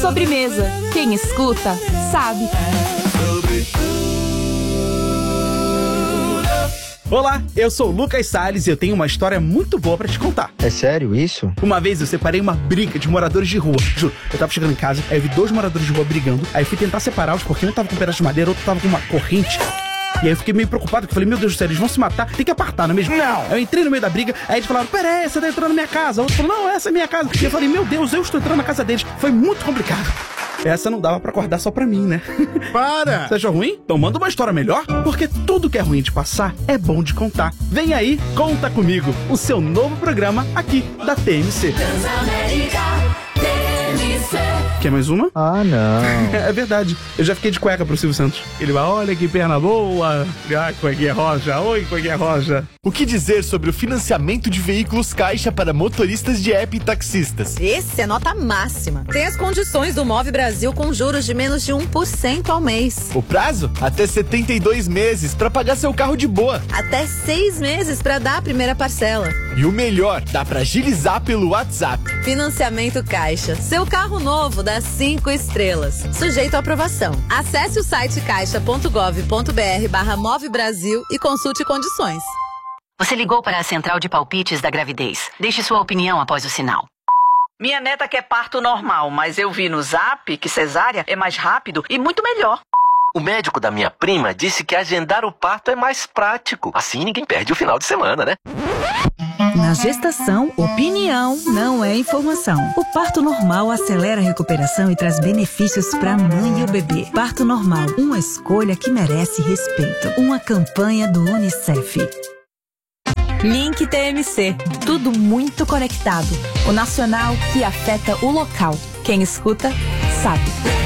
Sobremesa. Quem escuta, sabe. Olá, eu sou o Lucas Salles e eu tenho uma história muito boa pra te contar. É sério isso? Uma vez eu separei uma briga de moradores de rua. Juro, eu tava chegando em casa, aí eu vi 2 moradores de rua brigando, aí eu fui tentar separá-los porque um tava com um pedaço de madeira, outro tava com uma corrente. E aí eu fiquei meio preocupado, porque eu falei, meu Deus do céu, eles vão se matar, tem que apartar, não é mesmo? Não! Aí eu entrei no meio da briga, aí eles falaram, pera aí, você tá entrando na minha casa. O outro falou, não, essa é minha casa. E eu falei, meu Deus, eu estou entrando na casa deles. Foi muito complicado. Essa não dava pra acordar só pra mim, né? Para! Você achou ruim? Então manda uma história melhor, porque tudo que é ruim de passar é bom de contar. Vem aí, Conta Comigo, o seu novo programa aqui da TMC. Quer mais uma? Ah, não. É verdade, eu já fiquei de cueca pro Silvio Santos. Ele vai, olha que perna boa. Ah, cuequinha roja, oi, cuequinha roja. O que dizer sobre o financiamento de veículos Caixa para motoristas de app e taxistas? Esse é nota máxima. Tem as condições do Move Brasil com juros de menos de 1% ao mês. O prazo? Até 72 meses para pagar seu carro de boa. Até 6 meses para dar a primeira parcela. E o melhor, dá para agilizar pelo WhatsApp. Financiamento Caixa. Seu carro novo dá 5 estrelas. Sujeito à aprovação. Acesse o site caixa.gov.br/Move Brasil e consulte condições. Você ligou para a central de palpites da gravidez. Deixe sua opinião após o sinal. Minha neta quer parto normal, mas eu vi no Zap que cesárea é mais rápido e muito melhor. O médico da minha prima disse que agendar o parto é mais prático. Assim ninguém perde o final de semana, né? Na gestação, opinião não é informação. O parto normal acelera a recuperação e traz benefícios para a mãe e o bebê. Parto normal, uma escolha que merece respeito. Uma campanha do UNICEF. Link TMC. Tudo muito conectado. O nacional que afeta o local. Quem escuta, sabe.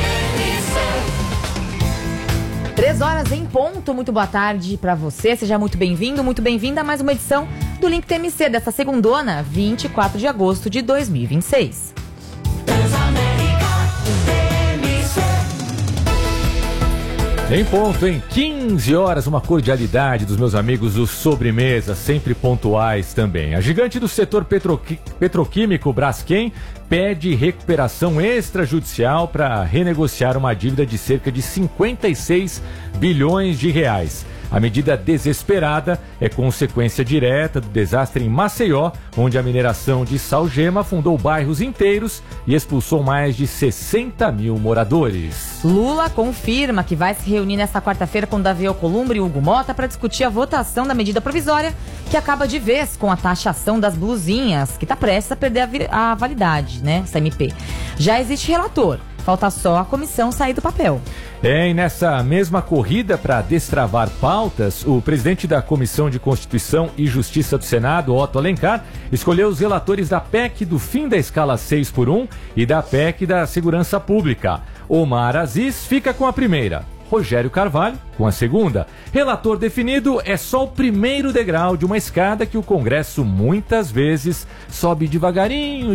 3 horas em ponto, muito boa tarde pra você, seja muito bem-vindo, muito bem-vinda a mais uma edição do Link TMC dessa segundona, 24 de agosto de 2026. Em ponto, em 15 horas, uma cordialidade dos meus amigos do Sobremesa, sempre pontuais também. A gigante do setor petroquímico Braskem pede recuperação extrajudicial para renegociar uma dívida de cerca de 56 bilhões de reais. A medida desesperada é consequência direta do desastre em Maceió, onde a mineração de salgema afundou bairros inteiros e expulsou mais de 60 mil moradores. Lula confirma que vai se reunir nesta quarta-feira com Davi Alcolumbre e Hugo Mota para discutir a votação da medida provisória que acaba de vez com a taxação das blusinhas, que está prestes a perder a validade, né, essa MP. Já existe relator. Falta só a comissão sair do papel. E nessa mesma corrida para destravar pautas, o presidente da Comissão de Constituição e Justiça do Senado, Otto Alencar, escolheu os relatores da PEC do fim da escala 6x1 e da PEC da Segurança Pública. Omar Aziz fica com a primeira, Rogério Carvalho com a segunda. Relator definido é só o primeiro degrau de uma escada que o Congresso muitas vezes sobe devagarinho.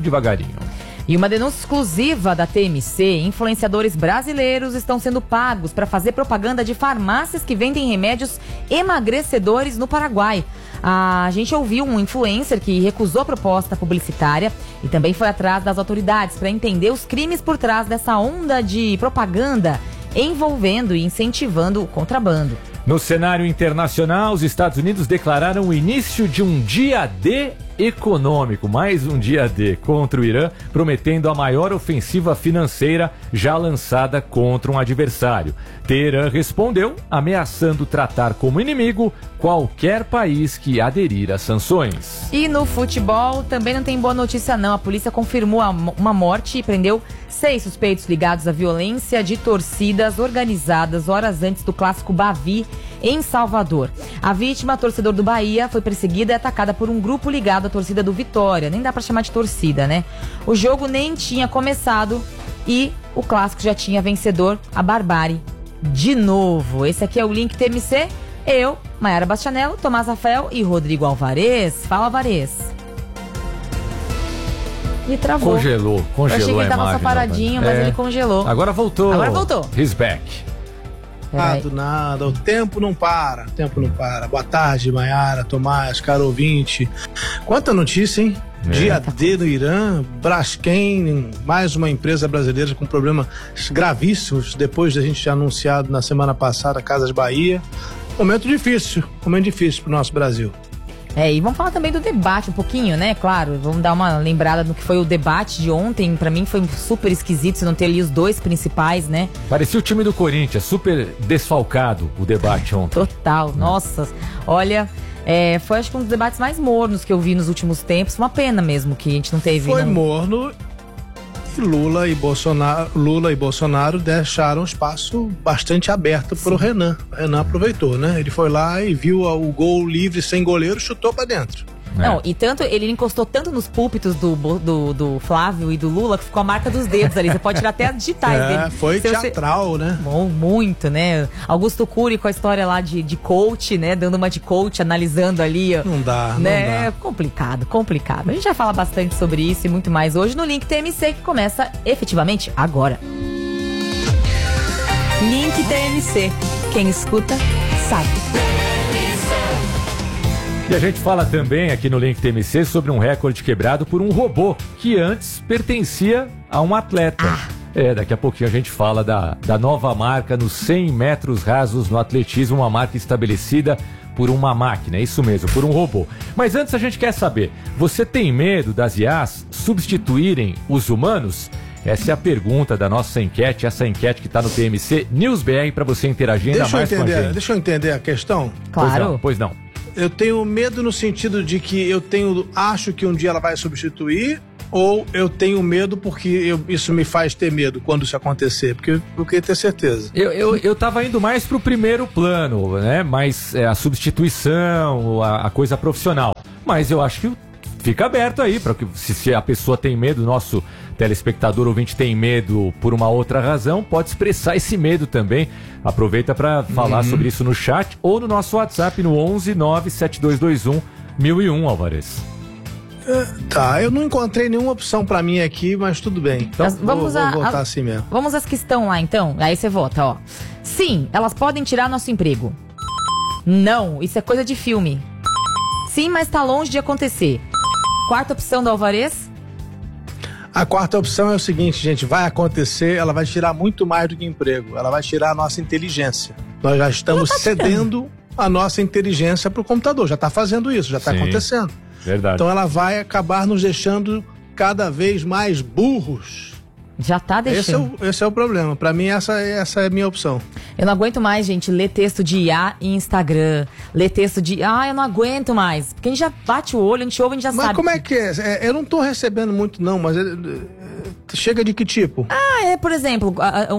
E uma denúncia exclusiva da TMC, influenciadores brasileiros estão sendo pagos para fazer propaganda de farmácias que vendem remédios emagrecedores no Paraguai. A gente ouviu um influencer que recusou a proposta publicitária e também foi atrás das autoridades para entender os crimes por trás dessa onda de propaganda envolvendo e incentivando o contrabando. No cenário internacional, os Estados Unidos declararam o início de um dia D econômico, mais um dia D contra o Irã, prometendo a maior ofensiva financeira já lançada contra um adversário. Teherã respondeu, ameaçando tratar como inimigo qualquer país que aderir às sanções. E no futebol também não tem boa notícia não. A polícia confirmou uma morte e prendeu 6 suspeitos ligados à violência de torcidas organizadas horas antes do clássico Bavi em Salvador. A vítima, torcedor do Bahia, foi perseguida e atacada por um grupo ligado à torcida do Vitória. Nem dá pra chamar de torcida, né? O jogo nem tinha começado e o clássico já tinha vencedor, a Barbárie, de novo. Esse aqui é o Link TMC. Eu, Maiara Bastianello, Tomás Rafael e Rodrigo Alvarez. Fala, Alvarez. E travou. Congelou Eu achei que ele a tava só imagem, paradinho, mas ele congelou. Agora voltou. He's back. Do nada, o tempo não para. Boa tarde, Maiara, Tomás, caro ouvinte. Quanta notícia, hein? Dia D no Irã, Braskem, mais uma empresa brasileira com problemas gravíssimos, depois da gente ter anunciado na semana passada Casas Bahia. Momento difícil pro nosso Brasil. E vamos falar também do debate um pouquinho, né? Claro, vamos dar uma lembrada no que foi o debate de ontem. Pra mim foi super esquisito você não ter ali os dois principais, né? Parecia o time do Corinthians, super desfalcado o debate ontem. Total, nossa, olha... foi acho que um dos debates mais mornos que eu vi nos últimos tempos. Uma pena mesmo que a gente não teve. Foi morno e Lula e Bolsonaro deixaram espaço bastante aberto pro Renan. O Renan aproveitou, né? Ele foi lá e viu o gol livre sem goleiro, chutou pra dentro. Não, e tanto ele encostou tanto nos púlpitos do Flávio e do Lula que ficou a marca dos dedos ali. Você pode tirar até as digitais dele. Foi teatral, né? Bom, muito, né? Augusto Cury com a história lá de coach, né? Dando uma de coach, analisando ali. Não dá. Complicado. A gente já fala bastante sobre isso e muito mais hoje no Link TMC, que começa efetivamente agora. Link TMC. Quem escuta, sabe. E a gente fala também aqui no Link TMC sobre um recorde quebrado por um robô que antes pertencia a um atleta. Daqui a pouquinho a gente fala da nova marca nos 100 metros rasos no atletismo, uma marca estabelecida por uma máquina, é isso mesmo, por um robô. Mas antes a gente quer saber, você tem medo das IAs substituírem os humanos? Essa é a pergunta da nossa enquete, essa enquete que está no TMC News BR para você interagir ainda mais com a gente. Deixa eu entender a questão. Claro. Pois não. Eu tenho medo no sentido de que acho que um dia ela vai substituir, ou eu tenho medo porque isso me faz ter medo quando isso acontecer, porque eu queria ter certeza. Eu tava indo mais pro primeiro plano, né? Mais a substituição, a coisa profissional. Mas eu acho que fica aberto aí, para que se a pessoa tem medo, nosso telespectador ouvinte tem medo por uma outra razão, pode expressar esse medo também. Aproveita para falar sobre isso no chat ou no nosso WhatsApp no 11 97221 1001, Álvares. Eu não encontrei nenhuma opção pra mim aqui, mas tudo bem. Então vou votar assim mesmo. Vamos às que estão lá então, aí você vota, ó. Sim, elas podem tirar nosso emprego. Não, isso é coisa de filme. Sim, mas tá longe de acontecer. Quarta opção do Álvares. A quarta opção é o seguinte, gente, vai acontecer, ela vai tirar muito mais do que emprego, ela vai tirar a nossa inteligência. Nós já estamos cedendo a nossa inteligência pro computador, já tá fazendo isso, já tá acontecendo. Verdade. Então ela vai acabar nos deixando cada vez mais burros. Já tá deixando. Esse é o problema. Pra mim, essa é a minha opção. Eu não aguento mais, gente, ler texto de IA em Instagram. Ler texto de... eu não aguento mais. Porque a gente já bate o olho, a gente ouve, a gente já sabe. Mas como é que é? Eu não tô recebendo muito, não, mas... chega de que tipo? Por exemplo,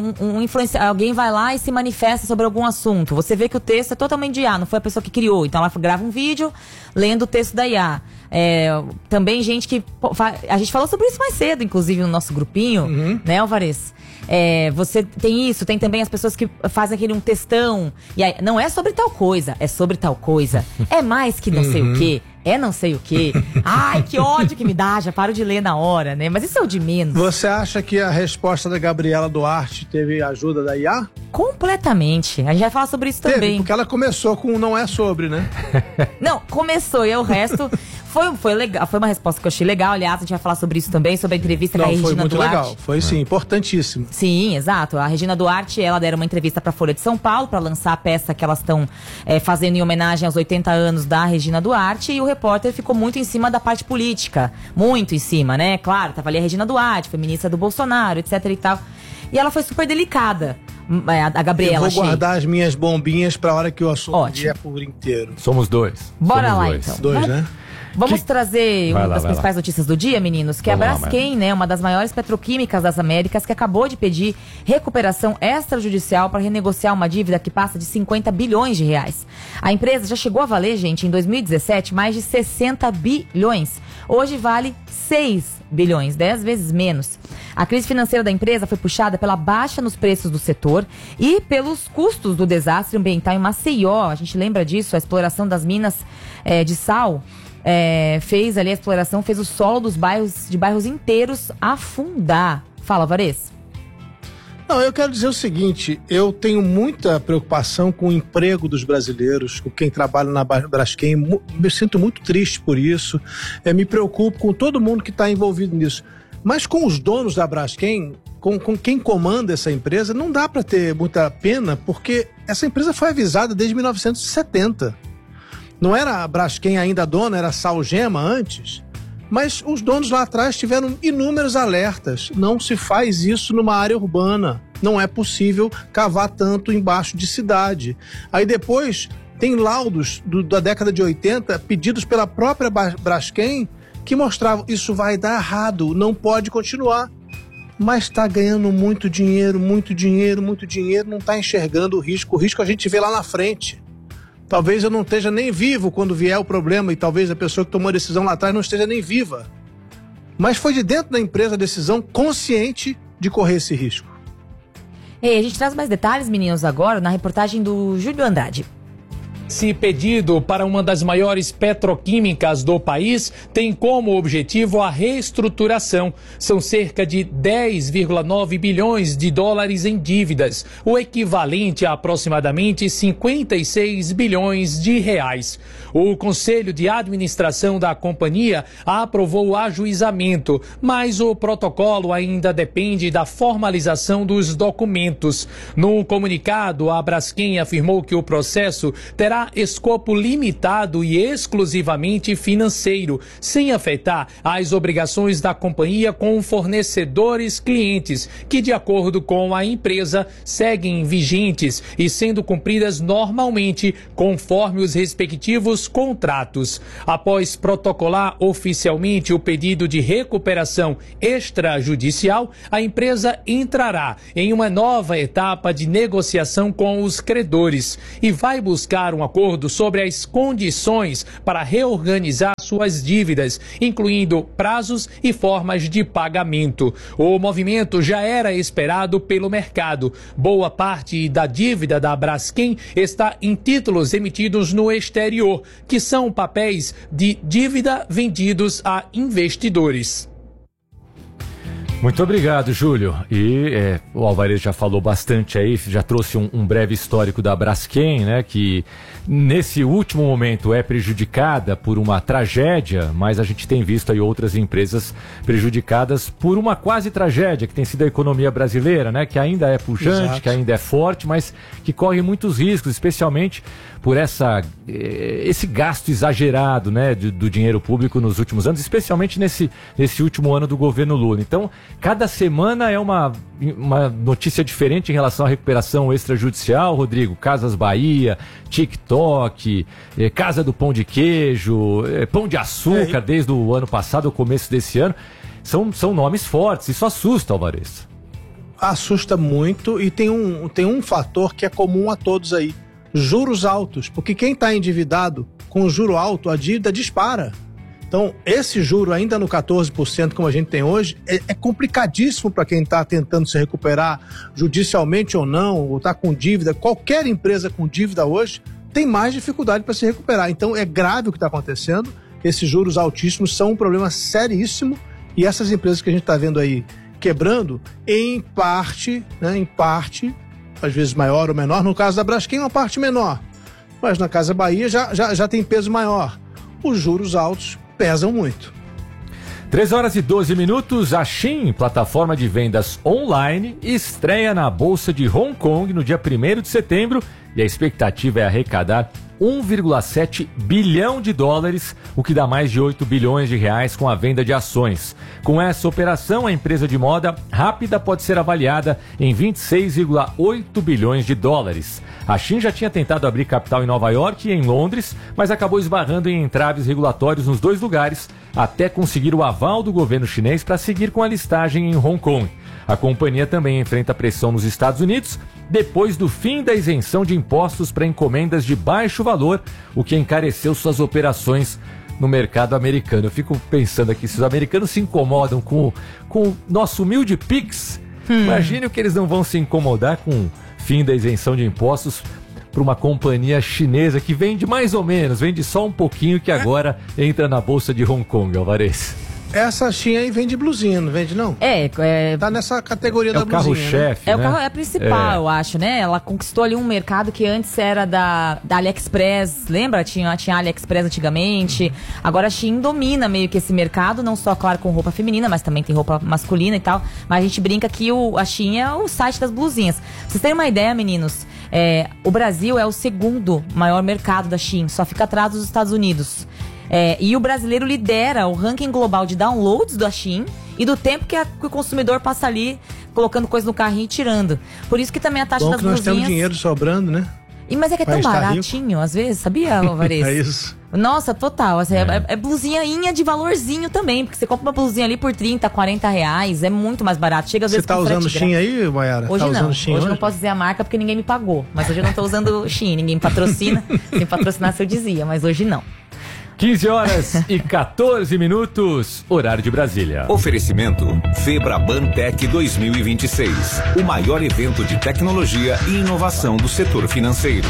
alguém vai lá e se manifesta sobre algum assunto. Você vê que o texto é totalmente de IA, não foi a pessoa que criou. Então ela grava um vídeo lendo o texto da IA. Também gente que... A gente falou sobre isso mais cedo, inclusive, no nosso grupinho, né, Álvares? Você tem isso, tem também as pessoas que fazem um textão. E aí, não é sobre tal coisa, é sobre tal coisa. É mais que não sei o quê. É não sei o quê. Ai, que ódio que me dá, já paro de ler na hora, né? Mas isso é o de menos. Você acha que a resposta da Gabriela Duarte teve ajuda da IA? Completamente. A gente vai falar sobre isso também. Porque ela começou com não é sobre, né? Não, começou e o resto... Foi legal, foi uma resposta que eu achei legal. Aliás, a gente vai falar sobre isso também, sobre a entrevista com a Regina Duarte. Foi muito legal, foi sim, importantíssimo. Sim, exato. A Regina Duarte, ela deram uma entrevista pra Folha de São Paulo para lançar a peça que elas estão fazendo em homenagem aos 80 anos da Regina Duarte, e o repórter ficou muito em cima da parte política, muito em cima, né? Claro, tava ali a Regina Duarte, foi ministra do Bolsonaro, etc e tal. E ela foi super delicada, a Gabriela. Eu vou guardar as minhas bombinhas pra hora que o assunto vier por inteiro. Somos dois. Bora Somos lá, dois. então. Dois, né? Vamos trazer uma das principais notícias do dia, meninos, que é a Braskem, né, uma das maiores petroquímicas das Américas, que acabou de pedir recuperação extrajudicial para renegociar uma dívida que passa de 50 bilhões de reais. A empresa já chegou a valer, gente, em 2017, mais de 60 bilhões. Hoje vale 6 bilhões, 10 vezes menos. A crise financeira da empresa foi puxada pela baixa nos preços do setor e pelos custos do desastre ambiental em Maceió. A gente lembra disso, a exploração das minas de sal. Fez ali a exploração, fez o solo dos bairros inteiros afundar. Fala, Álvares. Não, eu quero dizer o seguinte, eu tenho muita preocupação com o emprego dos brasileiros, com quem trabalha na Braskem, me sinto muito triste por isso, me preocupo com todo mundo que está envolvido nisso. Mas com os donos da Braskem, com quem comanda essa empresa, não dá para ter muita pena, porque essa empresa foi avisada desde 1970. Não era a Braskem ainda dona, era a Salgema antes. Mas os donos lá atrás tiveram inúmeros alertas. Não se faz isso numa área urbana. Não é possível cavar tanto embaixo de cidade. Aí depois tem laudos da década de 80 pedidos pela própria Braskem que mostravam isso vai dar errado, não pode continuar. Mas está ganhando muito dinheiro, não está enxergando o risco. O risco a gente vê lá na frente. Talvez eu não esteja nem vivo quando vier o problema e talvez a pessoa que tomou a decisão lá atrás não esteja nem viva. Mas foi de dentro da empresa a decisão consciente de correr esse risco. A gente traz mais detalhes, meninos, agora na reportagem do Júlio Andrade. Esse pedido para uma das maiores petroquímicas do país tem como objetivo a reestruturação. São cerca de 10,9 bilhões de dólares em dívidas, o equivalente a aproximadamente 56 bilhões de reais. O Conselho de Administração da companhia aprovou o ajuizamento, mas o protocolo ainda depende da formalização dos documentos. No comunicado, a Braskem afirmou que o processo terá escopo limitado e exclusivamente financeiro, sem afetar as obrigações da companhia com fornecedores clientes, que, de acordo com a empresa, seguem vigentes e sendo cumpridas normalmente conforme os respectivos contratos. Após protocolar oficialmente o pedido de recuperação extrajudicial, a empresa entrará em uma nova etapa de negociação com os credores e vai buscar um acordo sobre as condições para reorganizar suas dívidas, incluindo prazos e formas de pagamento. O movimento já era esperado pelo mercado. Boa parte da dívida da Braskem está em títulos emitidos no exterior, que são papéis de dívida vendidos a investidores. Muito obrigado, Júlio. E o Alvarez já falou bastante aí, já trouxe um breve histórico da Braskem, né, que nesse último momento é prejudicada por uma tragédia, mas a gente tem visto aí outras empresas prejudicadas por uma quase tragédia, que tem sido a economia brasileira, né, que ainda é pujante, Exato. Que ainda é forte, mas que corre muitos riscos, especialmente por esse gasto exagerado, né, do dinheiro público nos últimos anos, especialmente nesse último ano do governo Lula. Então, cada semana é uma notícia diferente em relação à recuperação extrajudicial, Rodrigo. Casas Bahia, TikTok, Casa do Pão de Queijo, Pão de Açúcar, desde o ano passado, o começo desse ano. São nomes fortes, isso assusta, Alvarez. Assusta muito e tem um fator que é comum a todos aí. Juros altos, porque quem está endividado com juro alto, a dívida dispara. Então, esse juro ainda no 14%, como a gente tem hoje, é complicadíssimo para quem está tentando se recuperar judicialmente ou não, ou está com dívida. Qualquer empresa com dívida hoje tem mais dificuldade para se recuperar. Então, é grave o que está acontecendo. Esses juros altíssimos são um problema seríssimo e essas empresas que a gente está vendo aí quebrando, em parte, às vezes maior ou menor, no caso da Braskem, uma parte menor, mas na Casa Bahia já tem peso maior. Os juros altos pesam muito. 3h12, a Shein, plataforma de vendas online, estreia na Bolsa de Hong Kong no dia 1º de setembro e a expectativa é arrecadar 1,7 bilhão de dólares, o que dá mais de 8 bilhões de reais com a venda de ações. Com essa operação, a empresa de moda rápida pode ser avaliada em 26,8 bilhões de dólares. A Shein já tinha tentado abrir capital em Nova York e em Londres, mas acabou esbarrando em entraves regulatórios nos dois lugares, até conseguir o aval do governo chinês para seguir com a listagem em Hong Kong. A companhia também enfrenta pressão nos Estados Unidos, depois do fim da isenção de impostos para encomendas de baixo valor, o que encareceu suas operações no mercado americano. Eu fico pensando aqui, se os americanos se incomodam com o nosso humilde Pix, imagine o que eles não vão se incomodar com o fim da isenção de impostos para uma companhia chinesa que vende mais ou menos, vende só um pouquinho, que agora entra na Bolsa de Hong Kong, Alvarez. Essa Shein aí vende blusinha, não vende não? Tá nessa categoria da blusinha. Carro-chefe, né? O carro é principal, eu acho, né? Ela conquistou ali um mercado que antes era da AliExpress, lembra? Tinha AliExpress antigamente. Agora a Shein domina meio que esse mercado, não só, claro, com roupa feminina, mas também tem roupa masculina e tal. Mas a gente brinca que a Shein é o site das blusinhas. Pra vocês terem uma ideia, meninos, o Brasil é o segundo maior mercado da Shein, só fica atrás dos Estados Unidos. E o brasileiro lidera o ranking global de downloads da Shein e do tempo que o consumidor passa ali colocando coisa no carrinho e tirando. Por isso que também a taxa das blusinhas... nós temos dinheiro sobrando, né? Mas é que é tão baratinho, às vezes, sabia, Alvarez? É isso. Nossa, total. Assim, é blusinha de valorzinho também, porque você compra uma blusinha ali por 30, 40 reais, é muito mais barato. Chega às vezes com frete grátis. Você tá usando Shein aí, Mayara? Hoje não. Hoje não posso dizer a marca porque ninguém me pagou. Mas hoje eu não tô usando Shein, ninguém me patrocina. Se me patrocinasse eu dizia, mas hoje não. 15 horas e 14 minutos, horário de Brasília. Oferecimento Febraban Tech 2026, o maior evento de tecnologia e inovação do setor financeiro.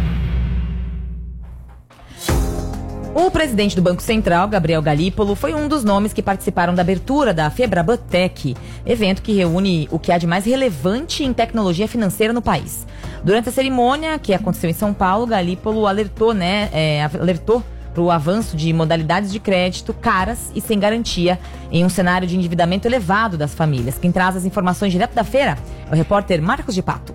O presidente do Banco Central, Gabriel Galípolo, foi um dos nomes que participaram da abertura da Febraban Tech, evento que reúne o que há de mais relevante em tecnologia financeira no país. Durante a cerimônia, que aconteceu em São Paulo, Galípolo alertou para o avanço de modalidades de crédito caras e sem garantia em um cenário de endividamento elevado das famílias. Quem traz as informações direto da feira é o repórter Marcos de Pato.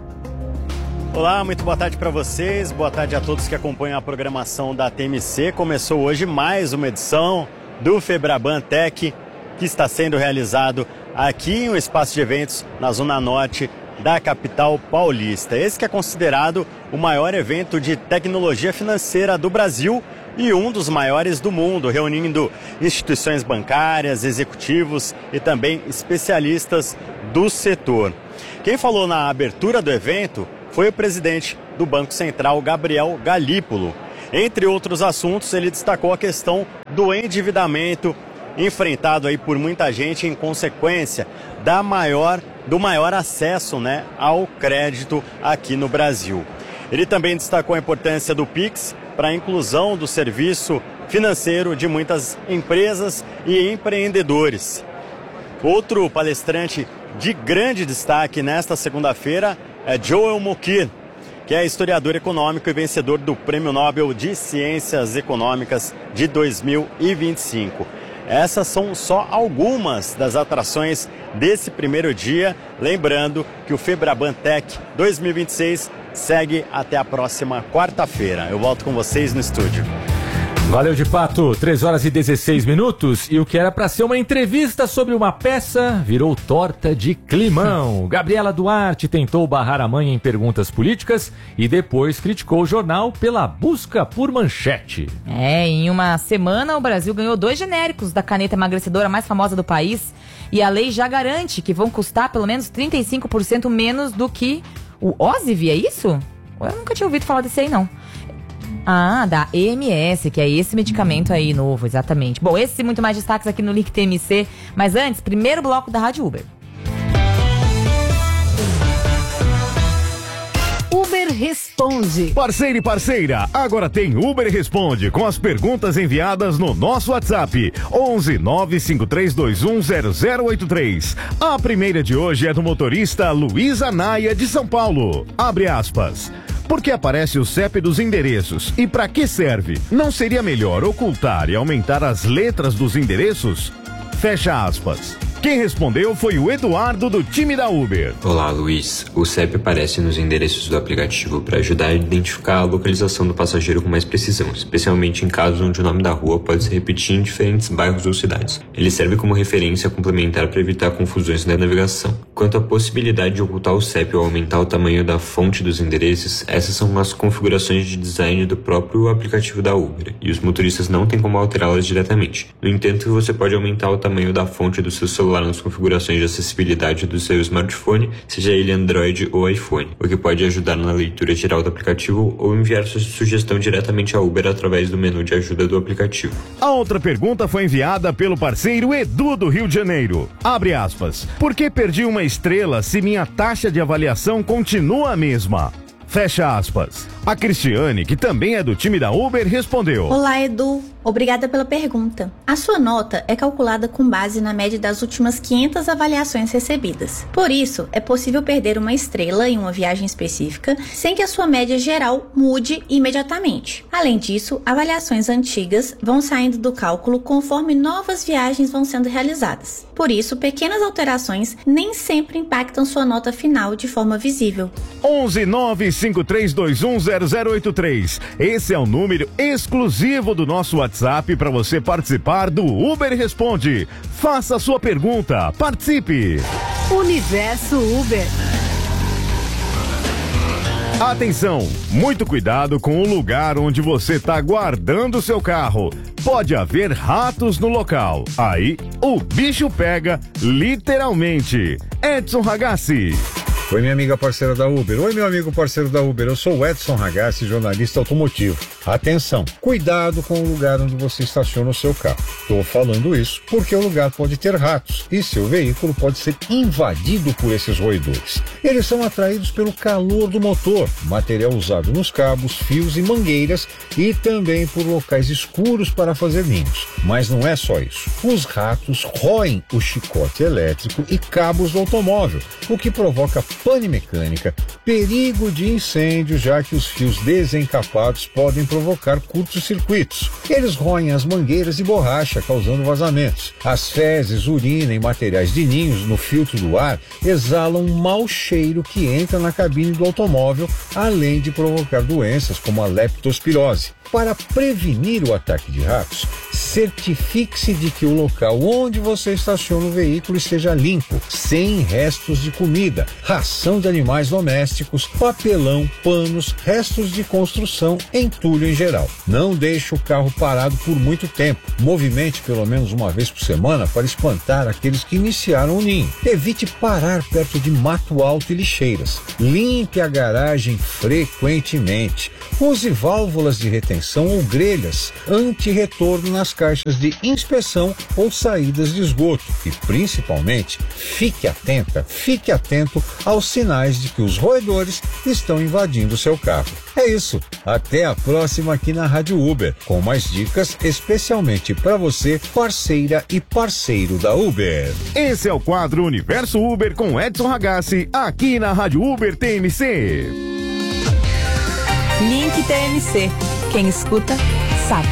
Olá, muito boa tarde para vocês, boa tarde a todos que acompanham a programação da TMC. Começou hoje mais uma edição do Febraban Tech, que está sendo realizado aqui em um espaço de eventos na Zona Norte da capital paulista. Esse que é considerado o maior evento de tecnologia financeira do Brasil e um dos maiores do mundo, reunindo instituições bancárias, executivos e também especialistas do setor. Quem falou na abertura do evento foi o presidente do Banco Central, Gabriel Galípolo. Entre outros assuntos, ele destacou a questão do endividamento enfrentado aí por muita gente em consequência do maior acesso, né, ao crédito aqui no Brasil. Ele também destacou a importância do Pix para a inclusão do serviço financeiro de muitas empresas e empreendedores. Outro palestrante de grande destaque nesta segunda-feira é Joel Mukir, que é historiador econômico e vencedor do Prêmio Nobel de Ciências Econômicas de 2025. Essas são só algumas das atrações desse primeiro dia. Lembrando que o Febraban Tech 2026 segue até a próxima quarta-feira. Eu volto com vocês no estúdio. Valeu, de Pato. 3 horas e 16 minutos. E o que era para ser uma entrevista sobre uma peça virou torta de climão. Gabriela Duarte tentou barrar a mãe em perguntas políticas e depois criticou o jornal pela busca por manchete. Em uma semana o Brasil ganhou 2 genéricos da caneta emagrecedora mais famosa do país e a lei já garante que vão custar pelo menos 35% menos do que o Ozivy, é isso? Eu nunca tinha ouvido falar desse aí, não. Da EMS, que é esse medicamento aí novo, exatamente. Bom, esses e muito mais destaques aqui no Link TMC. Mas antes, primeiro bloco da Rádio Uber. Uber Responde. Parceiro e parceira, agora tem Uber Responde com as perguntas enviadas no nosso WhatsApp 11 95321 0083. A primeira de hoje é do motorista Luiz Anaia de São Paulo. Abre aspas. Por que aparece o CEP dos endereços e para que serve? Não seria melhor ocultar e aumentar as letras dos endereços? Fecha aspas. Quem respondeu foi o Eduardo do time da Uber. Olá, Luiz. O CEP aparece nos endereços do aplicativo para ajudar a identificar a localização do passageiro com mais precisão, especialmente em casos onde o nome da rua pode se repetir em diferentes bairros ou cidades. Ele serve como referência complementar para evitar confusões na navegação. Quanto à possibilidade de ocultar o CEP ou aumentar o tamanho da fonte dos endereços, essas são as configurações de design do próprio aplicativo da Uber, e os motoristas não têm como alterá-las diretamente. No entanto, você pode aumentar o tamanho da fonte do seu celular nas configurações de acessibilidade do seu smartphone, seja ele Android ou iPhone, o que pode ajudar na leitura geral do aplicativo ou enviar sua sugestão diretamente à Uber através do menu de ajuda do aplicativo. A outra pergunta foi enviada pelo parceiro Edu do Rio de Janeiro. Abre aspas. Por que perdi uma estrela se minha taxa de avaliação continua a mesma? Fecha aspas. A Cristiane, que também é do time da Uber, respondeu: Olá, Edu. Obrigada pela pergunta. A sua nota é calculada com base na média das últimas 500 avaliações recebidas. Por isso, é possível perder uma estrela em uma viagem específica sem que a sua média geral mude imediatamente. Além disso, avaliações antigas vão saindo do cálculo conforme novas viagens vão sendo realizadas. Por isso, pequenas alterações nem sempre impactam sua nota final de forma visível. 11953210083. Esse é o número exclusivo do nosso WhatsApp para você participar do Uber Responde. Faça a sua pergunta, participe. Universo Uber. Atenção, muito cuidado com o lugar onde você está guardando seu carro. Pode haver ratos no local. Aí, o bicho pega, literalmente. Edson Ragazzi. Oi, minha amiga parceira da Uber. Oi, meu amigo parceiro da Uber. Eu sou o Edson Ragazzi, jornalista automotivo. Atenção, cuidado com o lugar onde você estaciona o seu carro. Estou falando isso porque o lugar pode ter ratos e seu veículo pode ser invadido por esses roedores. Eles são atraídos pelo calor do motor, material usado nos cabos, fios e mangueiras e também por locais escuros para fazer ninhos. Mas não é só isso. Os ratos roem o chicote elétrico e cabos do automóvel, o que provoca pane mecânica, perigo de incêndio, já que os fios desencapados podem provocar curtos-circuitos. Eles roem as mangueiras e borracha, causando vazamentos. As fezes, urina e materiais de ninhos no filtro do ar exalam um mau cheiro que entra na cabine do automóvel, além de provocar doenças como a leptospirose. Para prevenir o ataque de ratos, certifique-se de que o local onde você estaciona o veículo esteja limpo, sem restos de comida, ração de animais domésticos, papelão, panos, restos de construção, entulho em geral. Não deixe o carro parado por muito tempo. Movimente pelo menos uma vez por semana para espantar aqueles que iniciaram o ninho. Evite parar perto de mato alto e lixeiras. Limpe a garagem frequentemente. Use válvulas de retenção ou grelhas anti-retorno nas caixas de inspeção ou saídas de esgoto. E principalmente, fique atento aos sinais de que os roedores estão invadindo seu carro. É isso. Até a próxima aqui na Rádio Uber, com mais dicas especialmente para você, parceira e parceiro da Uber. Esse é o quadro Universo Uber com Edson Ragazzi, aqui na Rádio Uber TMC. Link TMC. Quem escuta, sabe.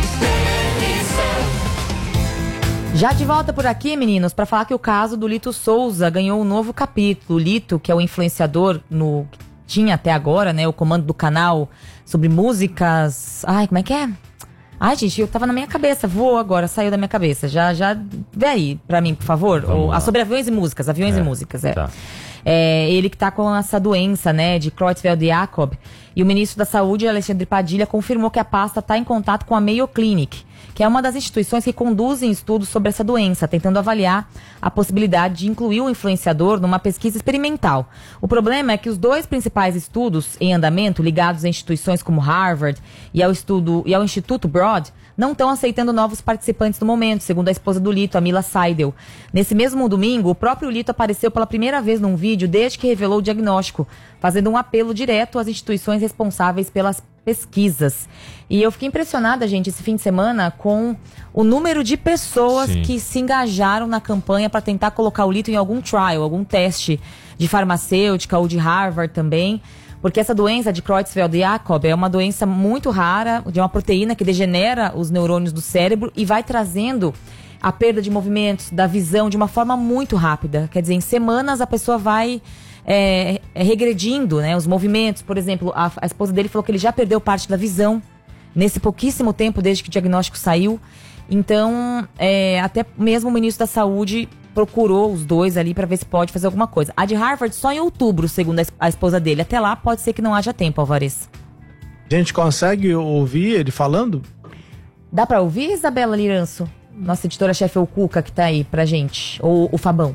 Já de volta por aqui, meninos, para falar que o caso do Lito Souza ganhou um novo capítulo. O Lito, que é o influenciador tinha até agora, né, o comando do canal sobre músicas... Ai, como é que é? Ai, gente, eu tava na minha cabeça, voou agora, saiu da minha cabeça. Já vê aí pra mim, por favor. Sobre aviões e músicas, Tá. Ele que tá com essa doença, né, de Creutzfeldt-Jakob. E o ministro da Saúde, Alexandre Padilha, confirmou que a pasta está em contato com a Mayo Clinic, que é uma das instituições que conduzem estudos sobre essa doença, tentando avaliar a possibilidade de incluir o influenciador numa pesquisa experimental. O problema é que os dois principais estudos em andamento, ligados a instituições como Harvard e ao Instituto Broad, não estão aceitando novos participantes no momento, segundo a esposa do Lito, a Mila Seidel. Nesse mesmo domingo, o próprio Lito apareceu pela primeira vez num vídeo desde que revelou o diagnóstico, fazendo um apelo direto às instituições responsáveis pelas pesquisas. E eu fiquei impressionada, gente, esse fim de semana com o número de pessoas que se engajaram na campanha para tentar colocar o Lito em algum trial, algum teste de farmacêutica ou de Harvard também. Porque essa doença de Creutzfeldt-Jakob é uma doença muito rara, de uma proteína que degenera os neurônios do cérebro e vai trazendo a perda de movimentos, da visão, de uma forma muito rápida. Quer dizer, em semanas a pessoa vai regredindo, né, os movimentos. Por exemplo, a esposa dele falou que ele já perdeu parte da visão nesse pouquíssimo tempo desde que o diagnóstico saiu. Então, até mesmo o ministro da Saúde procurou os dois ali para ver se pode fazer alguma coisa. A de Harvard só em outubro, segundo a esposa dele. Até lá pode ser que não haja tempo, Alvarez. A gente consegue ouvir ele falando? Dá para ouvir, Isabela Liranço? Nossa editora-chefe, o Cuca, que tá aí pra gente. Ou o Fabão?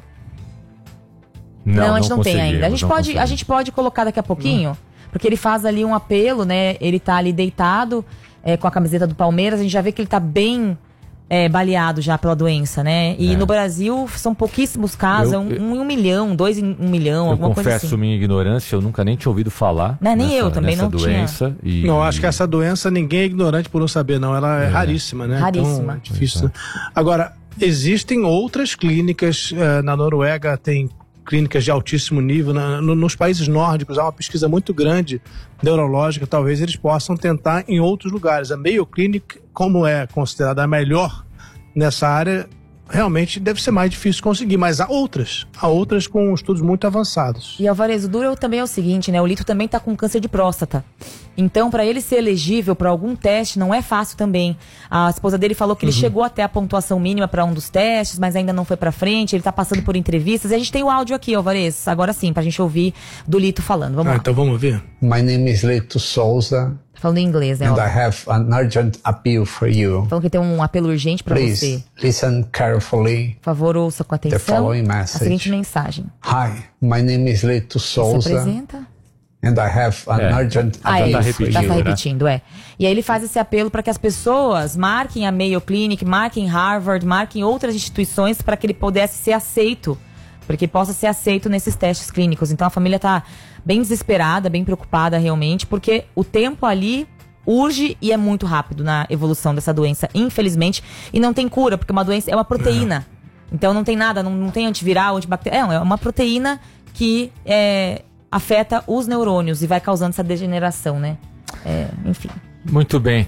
Não, a gente não tem ainda. A gente pode colocar daqui a pouquinho, porque ele faz ali um apelo, né? Ele tá ali deitado, com a camiseta do Palmeiras. A gente já vê que ele tá bem baleado já pela doença, né? E no Brasil são pouquíssimos casos, um milhão, 2 em 1 milhão, alguma coisa assim. Eu confesso minha ignorância, eu nunca nem tinha ouvido falar. Não, nem eu também não doença tinha. Não, acho que essa doença ninguém é ignorante por não saber, não. Ela é raríssima, né? Raríssima. Então, é difícil. Agora, existem outras clínicas, na Noruega tem clínicas de altíssimo nível, nos países nórdicos há uma pesquisa muito grande neurológica, talvez eles possam tentar em outros lugares. A Mayo Clinic, como é considerada a melhor nessa área, realmente deve ser mais difícil conseguir, mas há outras com estudos muito avançados. E Alvarez, o duro também é o seguinte, né? O Lito também tá com câncer de próstata. Então, para ele ser elegível para algum teste, não é fácil também. A esposa dele falou que ele chegou até a pontuação mínima para um dos testes, mas ainda não foi para frente. Ele tá passando por entrevistas. E a gente tem o áudio aqui, Alvarez, agora sim, pra gente ouvir do Lito falando. Vamos lá. Então vamos ver. My name is Lito Souza. Falando em inglês, né? And I have an urgent appeal for you. Falando que tem um apelo urgente para você. Listen carefully. Por favor, ouça com atenção the following a message. seguinte mensagem. Hi, my name is Lito Souza. Se apresenta. And I have an urgent appeal for you. Tá repetindo, E aí ele faz esse apelo para que as pessoas marquem a Mayo Clinic, marquem Harvard, marquem outras instituições para que ele pudesse ser aceito, para que possa ser aceito nesses testes clínicos. Então a família tá bem desesperada, bem preocupada realmente, porque o tempo ali urge e é muito rápido na evolução dessa doença, infelizmente, e não tem cura, porque uma doença é uma proteína. Então não tem nada, não tem antiviral, antibacteriano, é uma proteína que afeta os neurônios e vai causando essa degeneração, né? Enfim. Muito bem,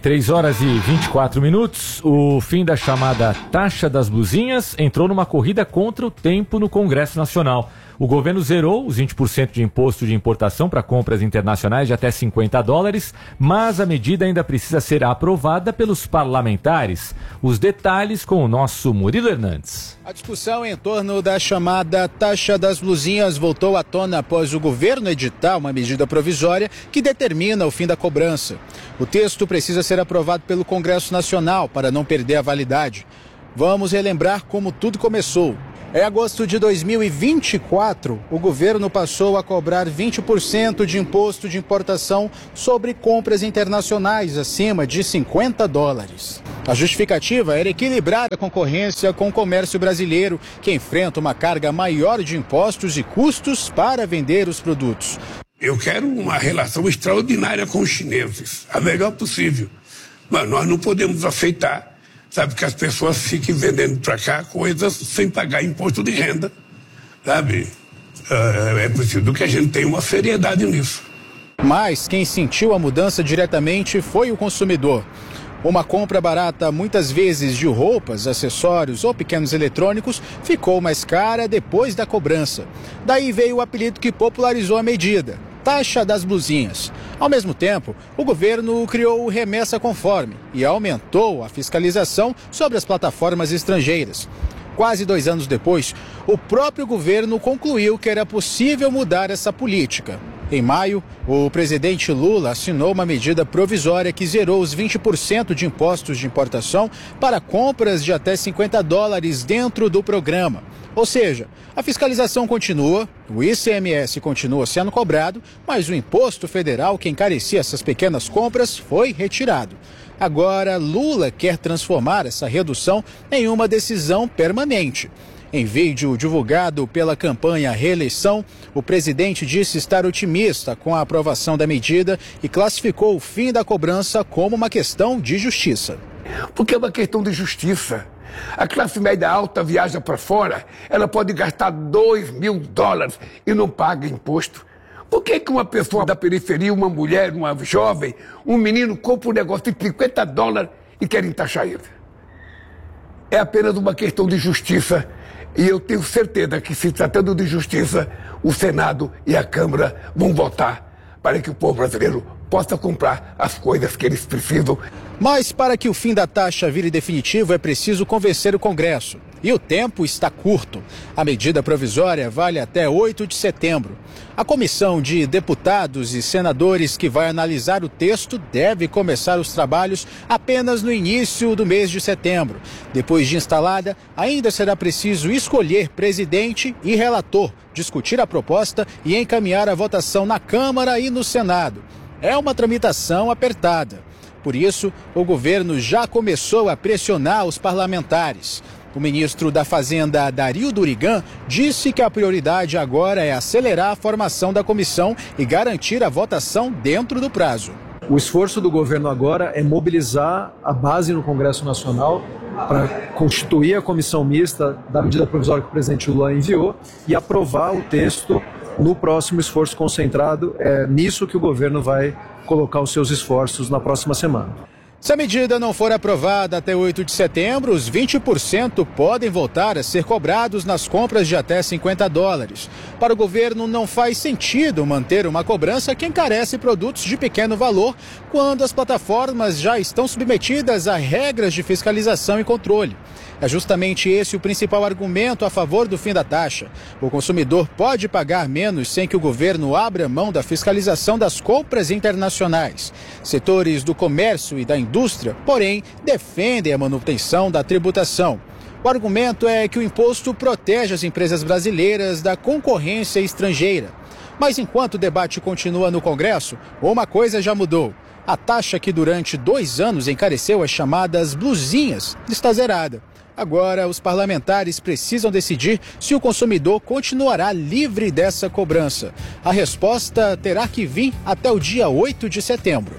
3h24. O fim da chamada taxa das blusinhas entrou numa corrida contra o tempo no Congresso Nacional. O governo zerou os 20% de imposto de importação para compras internacionais de até $50, mas a medida ainda precisa ser aprovada pelos parlamentares. Os detalhes com o nosso Murilo Hernandes. A discussão em torno da chamada taxa das blusinhas voltou à tona após o governo editar uma medida provisória que determina o fim da cobrança. O texto precisa ser aprovado pelo Congresso Nacional para não perder a validade. Vamos relembrar como tudo começou. Em agosto de 2024, o governo passou a cobrar 20% de imposto de importação sobre compras internacionais acima de $50. A justificativa era equilibrar a concorrência com o comércio brasileiro, que enfrenta uma carga maior de impostos e custos para vender os produtos. Eu quero uma relação extraordinária com os chineses, a melhor possível. Mas nós não podemos aceitar, sabe, que as pessoas fiquem vendendo para cá coisas sem pagar imposto de renda, sabe? É preciso que a gente tenha uma seriedade nisso. Mas quem sentiu a mudança diretamente foi o consumidor. Uma compra barata, muitas vezes de roupas, acessórios ou pequenos eletrônicos, ficou mais cara depois da cobrança. Daí veio o apelido que popularizou a medida: taxa das blusinhas. Ao mesmo tempo, o governo criou o Remessa Conforme e aumentou a fiscalização sobre as plataformas estrangeiras. Quase 2 anos depois, o próprio governo concluiu que era possível mudar essa política. Em maio, o presidente Lula assinou uma medida provisória que zerou os 20% de impostos de importação para compras de até $50 dentro do programa. Ou seja, a fiscalização continua, o ICMS continua sendo cobrado, mas o imposto federal que encarecia essas pequenas compras foi retirado. Agora, Lula quer transformar essa redução em uma decisão permanente. Em vídeo divulgado pela campanha Reeleição, o presidente disse estar otimista com a aprovação da medida e classificou o fim da cobrança como uma questão de justiça. Porque é uma questão de justiça. A classe média alta viaja para fora, ela pode gastar $2.000 e não paga imposto. Por que uma pessoa da periferia, uma mulher, uma jovem, um menino compra um negócio de $50 e querem taxar ele? É apenas uma questão de justiça. E eu tenho certeza que, se tratando de justiça, o Senado e a Câmara vão votar para que o povo brasileiro possa comprar as coisas que eles precisam. Mas para que o fim da taxa vire definitivo é preciso convencer o Congresso. E o tempo está curto. A medida provisória vale até 8 de setembro. A comissão de deputados e senadores que vai analisar o texto deve começar os trabalhos apenas no início do mês de setembro. Depois de instalada, ainda será preciso escolher presidente e relator, discutir a proposta e encaminhar a votação na Câmara e no Senado. É uma tramitação apertada. Por isso, o governo já começou a pressionar os parlamentares. O ministro da Fazenda, Dario Durigan, disse que a prioridade agora é acelerar a formação da comissão e garantir a votação dentro do prazo. O esforço do governo agora é mobilizar a base no Congresso Nacional para constituir a comissão mista da medida provisória que o presidente Lula enviou e aprovar o texto no próximo esforço concentrado. É nisso que o governo vai colocar os seus esforços na próxima semana. Se a medida não for aprovada até 8 de setembro, os 20% podem voltar a ser cobrados nas compras de até $50. Para o governo, não faz sentido manter uma cobrança que encarece produtos de pequeno valor quando as plataformas já estão submetidas a regras de fiscalização e controle. É justamente esse o principal argumento a favor do fim da taxa. O consumidor pode pagar menos sem que o governo abra mão da fiscalização das compras internacionais. Setores do comércio e da indústria, porém, defendem a manutenção da tributação. O argumento é que o imposto protege as empresas brasileiras da concorrência estrangeira. Mas enquanto o debate continua no Congresso, uma coisa já mudou. A taxa que durante 2 anos encareceu as chamadas blusinhas está zerada. Agora, os parlamentares precisam decidir se o consumidor continuará livre dessa cobrança. A resposta terá que vir até o dia 8 de setembro.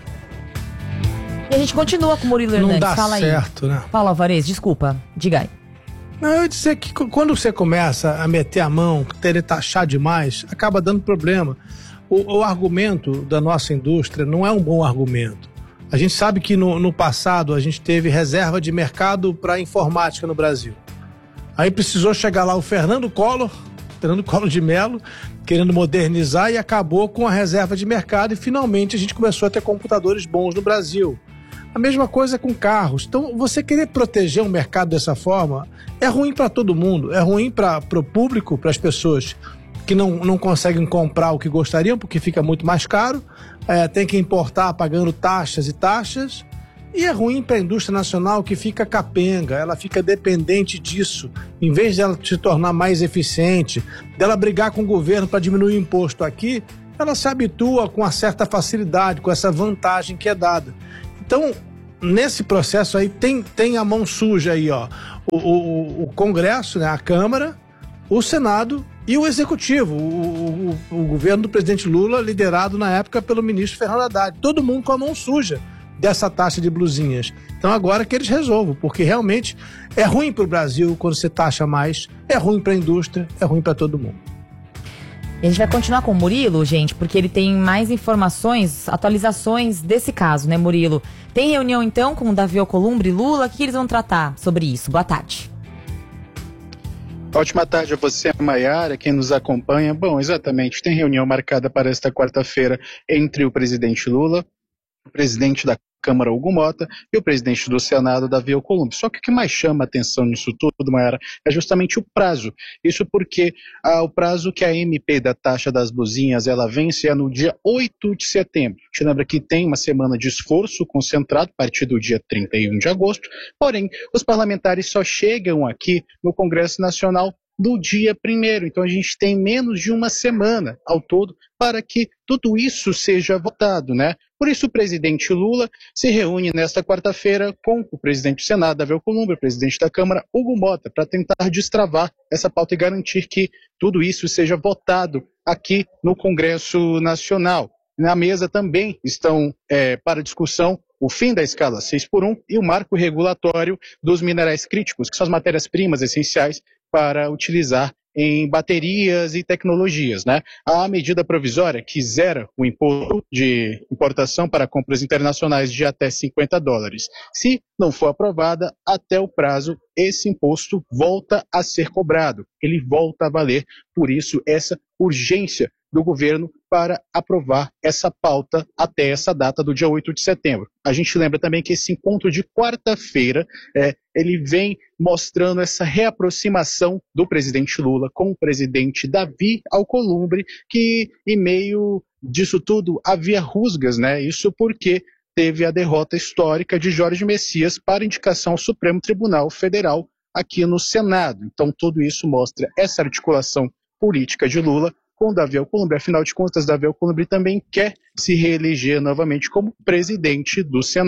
E a gente continua com o Murilo Hernandes. Não dá Fala aí. certo, né? Fala, Alvarez, desculpa. Diga aí. Não, eu ia dizer que quando você começa a meter a mão, querer taxar demais, acaba dando problema. O argumento da nossa indústria não é um bom argumento. A gente sabe que no passado a gente teve reserva de mercado para informática no Brasil. Aí precisou chegar lá o Fernando Collor de Mello, querendo modernizar, e acabou com a reserva de mercado, e finalmente a gente começou a ter computadores bons no Brasil. A mesma coisa com carros. Então, você querer proteger o mercado dessa forma é ruim para todo mundo. É ruim para o público, para as pessoas que não conseguem comprar o que gostariam, porque fica muito mais caro. Tem que importar pagando taxas e taxas. E é ruim para a indústria nacional, que fica capenga, ela fica dependente disso. Em vez dela se tornar mais eficiente, dela brigar com o governo para diminuir o imposto aqui, ela se habitua com uma certa facilidade, com essa vantagem que é dada. Então, nesse processo aí, tem a mão suja aí, ó. O Congresso, né, a Câmara, o Senado e o Executivo, o governo do presidente Lula, liderado na época pelo ministro Fernando Haddad. Todo mundo com a mão suja dessa taxa de blusinhas. Então agora que eles resolvam, porque realmente é ruim para o Brasil quando você taxa mais, é ruim para a indústria, é ruim para todo mundo. E a gente vai continuar com o Murilo, gente, porque ele tem mais informações, atualizações desse caso, né, Murilo? Tem reunião, então, com o Davi Alcolumbre e Lula? O que eles vão tratar sobre isso? Boa tarde. Ótima tarde a você, Maiara, quem nos acompanha. Bom, exatamente, tem reunião marcada para esta quarta-feira entre o presidente Lula, o presidente da Câmara, Hugo Mota, e o presidente do Senado, Davi Alcolumbre. Só que o que mais chama a atenção nisso tudo, Maiara, é justamente o prazo. Isso porque o prazo que a MP da taxa das blusinhas, ela vence é no dia 8 de setembro. A gente lembra que tem uma semana de esforço concentrado a partir do dia 31 de agosto, porém, os parlamentares só chegam aqui no Congresso Nacional do dia 1º. Então a gente tem menos de uma semana ao todo para que tudo isso seja votado, né? Por isso o presidente Lula se reúne nesta quarta-feira com o presidente do Senado, Davi Alcolumbre, o presidente da Câmara, Hugo Mota, para tentar destravar essa pauta e garantir que tudo isso seja votado aqui no Congresso Nacional. Na mesa também estão para discussão o fim da escala 6x1 e o marco regulatório dos minerais críticos, que são as matérias-primas essenciais para utilizar em baterias e tecnologias, né? A medida provisória que zera o imposto de importação para compras internacionais de até $50. Se não for aprovada, até o prazo, esse imposto volta a ser cobrado. Ele volta a valer. Por isso, essa urgência do governo para aprovar essa pauta até essa data do dia 8 de setembro. A gente lembra também que esse encontro de quarta-feira, ele vem mostrando essa reaproximação do presidente Lula com o presidente Davi Alcolumbre, que em meio disso tudo havia rusgas, né? Isso porque teve a derrota histórica de Jorge Messias para indicação ao Supremo Tribunal Federal aqui no Senado. Então tudo isso mostra essa articulação política de Lula com Davi Alcolumbre. Afinal de contas, Davi Alcolumbre também quer se reeleger novamente como presidente do Senado.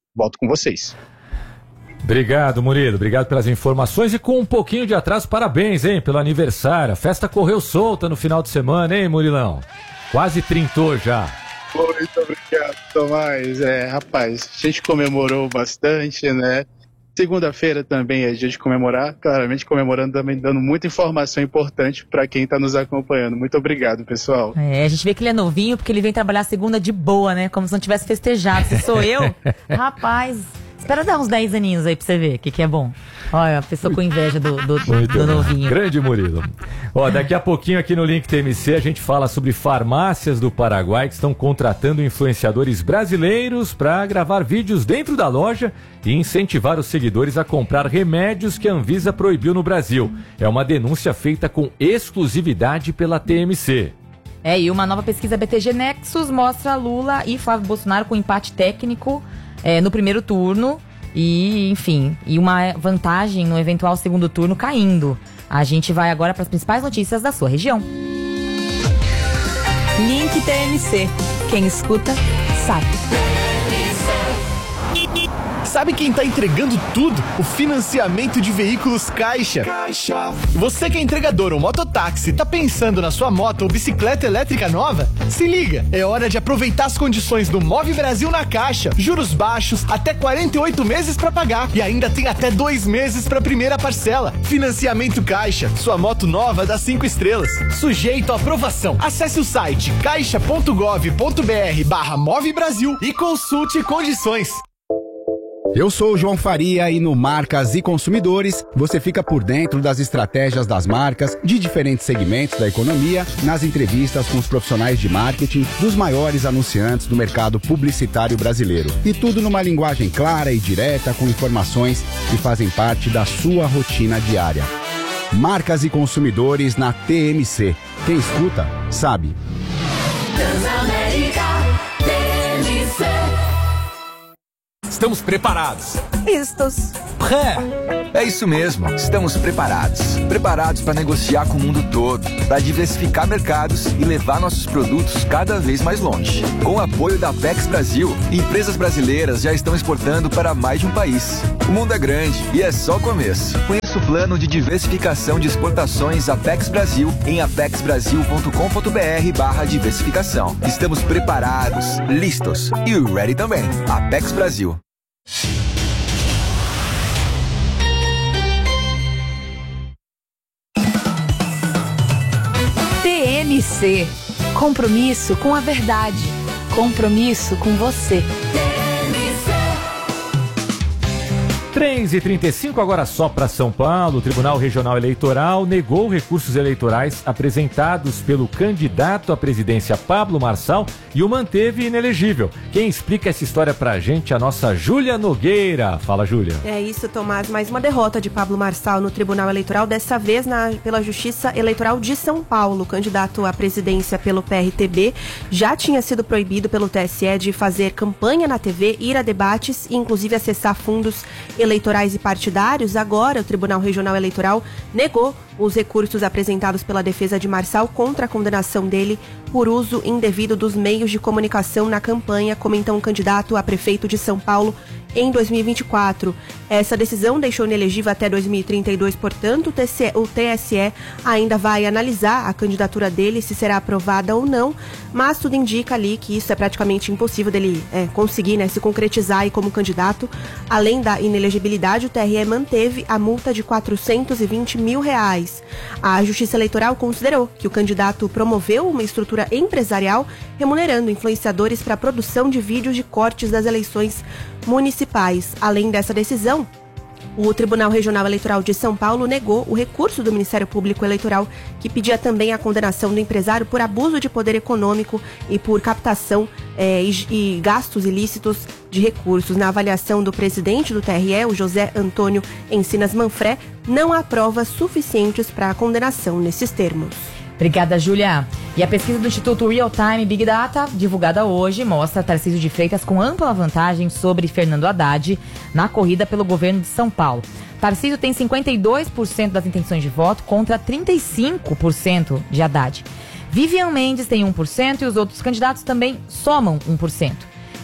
volto com vocês. Obrigado, Murilo. Obrigado pelas informações e com um pouquinho de atraso, parabéns, hein, pelo aniversário. A festa correu solta no final de semana, hein, Murilão? Quase trintou já. Muito obrigado, Tomás. Rapaz, a gente comemorou bastante, né? Segunda-feira também é dia de comemorar, claramente comemorando também, dando muita informação importante para quem está nos acompanhando. Muito obrigado, pessoal. A gente vê que ele é novinho porque ele vem trabalhar segunda de boa, né? Como se não tivesse festejado. Se sou eu, rapaz, espera dar uns 10 aninhos aí pra você ver o que é bom. Olha, a pessoa com inveja do novinho. Grande Murilo. Daqui a pouquinho aqui no Link TMC a gente fala sobre farmácias do Paraguai que estão contratando influenciadores brasileiros para gravar vídeos dentro da loja e incentivar os seguidores a comprar remédios que a Anvisa proibiu no Brasil. É uma denúncia feita com exclusividade pela TMC. E uma nova pesquisa BTG Nexus mostra Lula e Flávio Bolsonaro com empate técnico no primeiro turno. E, enfim, uma vantagem no eventual segundo turno caindo. A gente vai agora para as principais notícias da sua região. Link TMC. Quem escuta, sabe. Sabe quem tá entregando tudo? O financiamento de veículos Caixa. Você que é entregador ou mototáxi, tá pensando na sua moto ou bicicleta elétrica nova? Se liga, é hora de aproveitar as condições do Move Brasil na Caixa. Juros baixos, até 48 meses pra pagar e ainda tem até 2 meses pra primeira parcela. Financiamento Caixa, sua moto nova dá 5 estrelas. Sujeito à aprovação. Acesse o site caixa.gov.br/Move Brasil e consulte condições. Eu sou o João Faria e no Marcas e Consumidores você fica por dentro das estratégias das marcas de diferentes segmentos da economia nas entrevistas com os profissionais de marketing dos maiores anunciantes do mercado publicitário brasileiro. E tudo numa linguagem clara e direta com informações que fazem parte da sua rotina diária. Marcas e Consumidores na TMC. Quem escuta, sabe. Estamos preparados. Estos. É isso mesmo, estamos preparados. Preparados para negociar com o mundo todo, para diversificar mercados e levar nossos produtos cada vez mais longe. Com o apoio da Apex Brasil, empresas brasileiras já estão exportando para mais de um país. O mundo é grande e é só o começo. Conheça o plano de diversificação de exportações Apex Brasil em apexbrasil.com.br/diversificação. Estamos preparados, listos e ready também. Apex Brasil. TMC. Compromisso com a verdade. Compromisso com você. 3h35, agora só para São Paulo. O Tribunal Regional Eleitoral negou recursos eleitorais apresentados pelo candidato à presidência Pablo Marçal e o manteve inelegível. Quem explica essa história pra gente é a nossa Júlia Nogueira. Fala, Júlia. É isso, Tomás. Mais uma derrota de Pablo Marçal no Tribunal Eleitoral, dessa vez pela Justiça Eleitoral de São Paulo. O candidato à presidência pelo PRTB já tinha sido proibido pelo TSE de fazer campanha na TV, ir a debates e inclusive acessar fundos eleitorais e partidários. Agora, o Tribunal Regional Eleitoral negou os recursos apresentados pela defesa de Marçal contra a condenação dele por uso indevido dos meios de comunicação na campanha, como então o candidato a prefeito de São Paulo em 2024. Essa decisão deixou inelegível até 2032, portanto, o TSE ainda vai analisar a candidatura dele, se será aprovada ou não, mas tudo indica ali que isso é praticamente impossível dele conseguir se concretizar aí como candidato. Além da inelegibilidade, o TRE manteve a multa de R$420 mil. A Justiça Eleitoral considerou que o candidato promoveu uma estrutura empresarial remunerando influenciadores para a produção de vídeos de cortes das eleições municipais. Além dessa decisão, o Tribunal Regional Eleitoral de São Paulo negou o recurso do Ministério Público Eleitoral, que pedia também a condenação do empresário por abuso de poder econômico e por captação e gastos ilícitos de recursos. Na avaliação do presidente do TRE, o José Antônio Encinas Manfré, não há provas suficientes para a condenação nesses termos. Obrigada, Júlia. E a pesquisa do Instituto Real Time Big Data, divulgada hoje, mostra Tarcísio de Freitas com ampla vantagem sobre Fernando Haddad na corrida pelo governo de São Paulo. Tarcísio tem 52% das intenções de voto contra 35% de Haddad. Vivian Mendes tem 1% e os outros candidatos também somam 1%.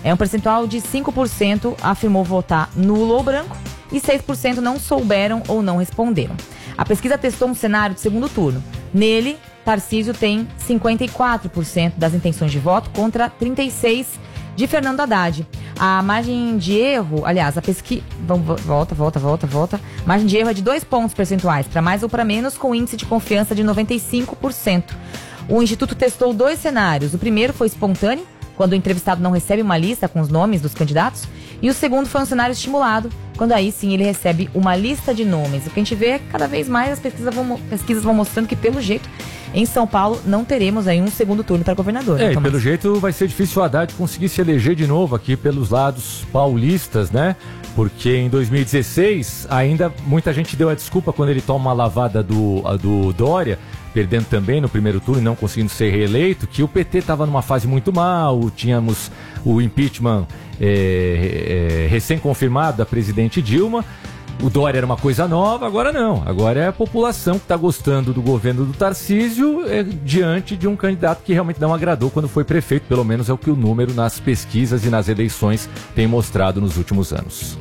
É um percentual de 5% afirmou votar nulo ou branco e 6% não souberam ou não responderam. A pesquisa testou um cenário de segundo turno. Nele, Tarcísio tem 54% das intenções de voto contra 36% de Fernando Haddad. A margem de erro, aliás, a pesquisa... Volta. Margem de erro é de 2 pontos percentuais, para mais ou para menos, com índice de confiança de 95%. O Instituto testou 2 cenários. O primeiro foi espontâneo, quando o entrevistado não recebe uma lista com os nomes dos candidatos. E o segundo foi um cenário estimulado, quando aí sim ele recebe uma lista de nomes. O que a gente vê é que cada vez mais as pesquisas vão mostrando que, pelo jeito, em São Paulo não teremos aí um segundo turno para governador. E pelo jeito vai ser difícil o Haddad conseguir se eleger de novo aqui pelos lados paulistas, né? Porque em 2016 ainda muita gente deu a desculpa quando ele toma uma lavada do Dória, perdendo também no primeiro turno e não conseguindo ser reeleito, que o PT estava numa fase muito mal, tínhamos o impeachment recém-confirmado da presidente Dilma. O Dória era uma coisa nova, agora não. Agora é a população que está gostando do governo do Tarcísio diante de um candidato que realmente não agradou quando foi prefeito. Pelo menos é o que o número nas pesquisas e nas eleições tem mostrado nos últimos anos.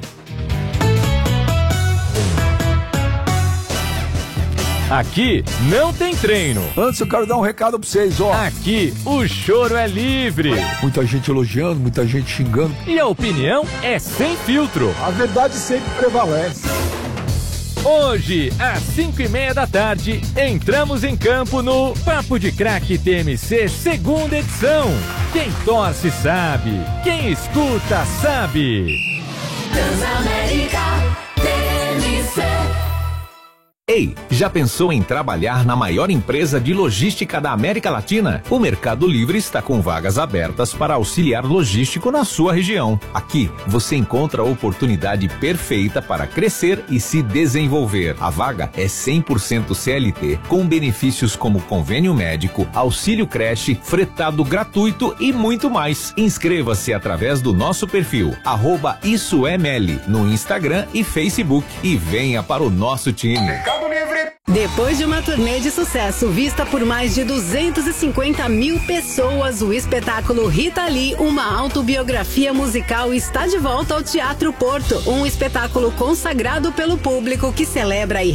Aqui não tem treino. Antes eu quero dar um recado pra vocês, ó. Aqui o choro é livre. Muita gente elogiando, muita gente xingando. E a opinião é sem filtro. A verdade sempre prevalece. Hoje, às 5:30 da tarde, entramos em campo no Papo de Craque TMC, segunda edição. Quem torce sabe, quem escuta sabe. Transamérica TMC. Ei, já pensou em trabalhar na maior empresa de logística da América Latina? O Mercado Livre está com vagas abertas para auxiliar logístico na sua região. Aqui, você encontra a oportunidade perfeita para crescer e se desenvolver. A vaga é 100% CLT, com benefícios como convênio médico, auxílio creche, fretado gratuito e muito mais. Inscreva-se através do nosso perfil, @IssoEML, no Instagram e Facebook e venha para o nosso time. Depois de uma turnê de sucesso vista por mais de 250 mil pessoas, o espetáculo Rita Lee, uma autobiografia musical, está de volta ao Teatro Porto. Um espetáculo consagrado pelo público que celebra e